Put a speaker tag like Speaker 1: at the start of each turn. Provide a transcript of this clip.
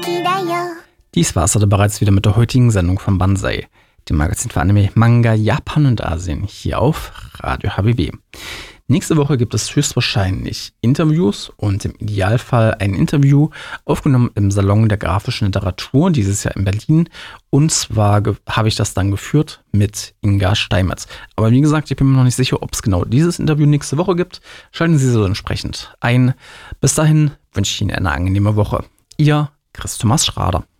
Speaker 1: Dies war es also bereits wieder mit der heutigen Sendung von Banzai, dem Magazin für Anime, Manga, Japan und Asien, hier auf Radio HBW. Nächste Woche gibt es höchstwahrscheinlich Interviews und im Idealfall ein Interview aufgenommen im Salon der grafischen Literatur, dieses Jahr in Berlin. Und zwar habe ich das dann geführt mit Inga Steinmetz. Aber wie gesagt, ich bin mir noch nicht sicher, ob es genau dieses Interview nächste Woche gibt. Schalten Sie so entsprechend ein. Bis dahin wünsche ich Ihnen eine angenehme Woche. Ihr Chris Thomas Schrader.